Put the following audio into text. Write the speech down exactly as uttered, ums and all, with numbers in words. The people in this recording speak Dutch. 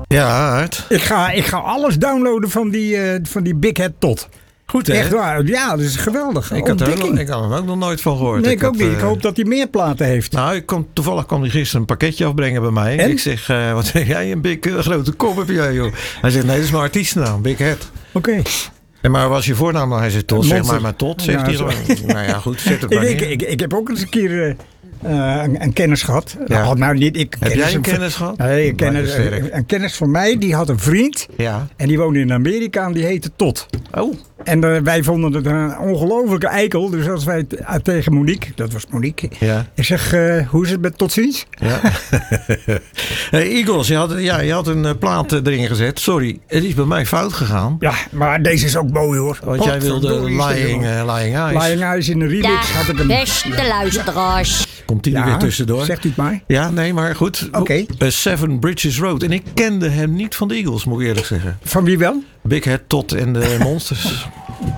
Ja, Aart. Ik ga, ik ga alles downloaden van die, uh, van die Big Head Tot. Goed, hè? Echt waar. Ja, dat is geweldig. Ik had, er ook, ik had er ook nog nooit van gehoord. Nee, ik, ik ook had, niet. uh, Ik hoop dat hij meer platen heeft. Nou, ik kom, toevallig kwam hij gisteren een pakketje afbrengen bij mij. En? Ik zeg, uh, wat zeg jij? Een big, uh, grote kop heb jij, joh. Hij zegt, nee, dat is mijn artiestennaam. Big Head. Oké. Okay. En maar was je voornaam dan? Hij zegt, Tot, zeg maar maar Tot. Zegt ja, hij gewoon. Nou ja, goed, zet het maar ik, neer. ik, ik, ik heb ook eens een keer... Uh, Uh, een, een kennis gehad. Ja. Nou, nou, niet, ik, heb kennis jij een kennis gehad? Nee, een kennis, een, een kennis van mij, die had een vriend. Ja. En die woonde in Amerika en die heette Tot. Oh. En uh, wij vonden het een ongelofelijke eikel. Dus als wij t- tegen Monique, dat was Monique. Ja. Ik zeg, uh, hoe is het met Tot ziens? Ja. Hey, Eagles, je had, ja, je had een uh, plaat uh, erin gezet. Sorry, het is bij mij fout gegaan. Ja, maar deze is ook mooi hoor. Want jij wilde Lying, uh, Lying Eyes. Lying Eyes in de remix. Dag, had ik een... beste luisteraars. Komt die ja, er weer tussendoor? Zegt u het maar. Ja, nee, maar goed. Oké. Okay. Uh, Seven Bridges Road. En ik kende hem niet van de Eagles, moet ik eerlijk zeggen. Van wie wel? Big Head Tot en de Monsters.